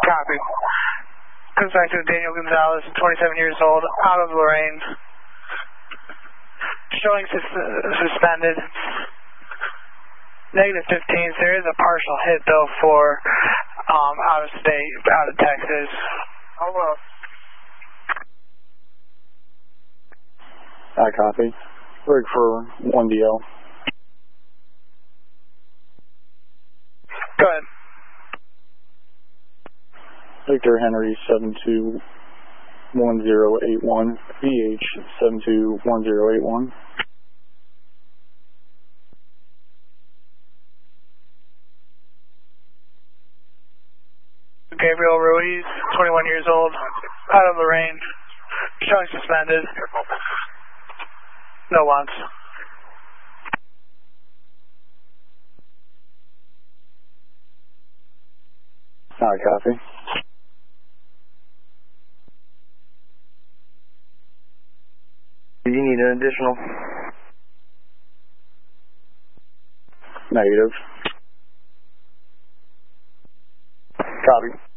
Copy. Comes back to Daniel Gonzalez, 27 years old, out of Lorain. Showing suspended. Negative 15. There is a partial hit though for out of state, out of Texas. Hello. I copy. Rig for 1DL. Go ahead. Victor Henry 721081, VH 721081. Gabriel Ruiz, 21 years old, out of Lorain, showing suspended. No wants. I copy. Do you need an additional? Negative. Copy.